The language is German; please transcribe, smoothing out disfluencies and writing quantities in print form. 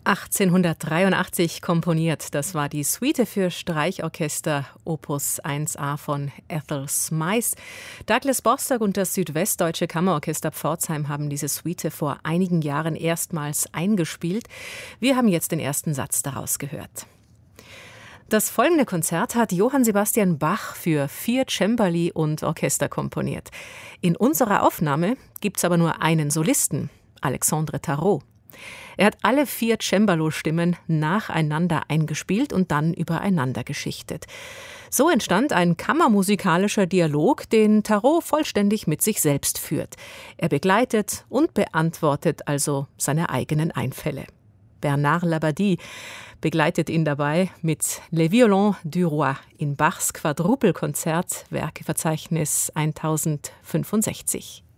1883 komponiert. Das war die Suite für Streichorchester Opus 1a von Ethel Smyth. Douglas Bostock und das Südwestdeutsche Kammerorchester Pforzheim haben diese Suite vor einigen Jahren erstmals eingespielt. Wir haben jetzt den ersten Satz daraus gehört. Das folgende Konzert hat Johann Sebastian Bach für 4 Cembali und Orchester komponiert. In unserer Aufnahme gibt's aber nur einen Solisten, Alexandre Tarot. Er hat alle 4 Cembalo-Stimmen nacheinander eingespielt und dann übereinander geschichtet. So entstand ein kammermusikalischer Dialog, den Tarot vollständig mit sich selbst führt. Er begleitet und beantwortet also seine eigenen Einfälle. Bernard Labadie begleitet ihn dabei mit Les Violons du Roi in Bachs Quadrupelkonzert, Werkeverzeichnis 1065.